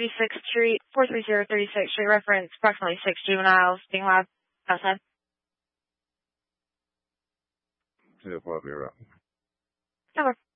436th Street, 43036th Street, reference approximately 6 juveniles being allowed outside. 10-4, be around. Over.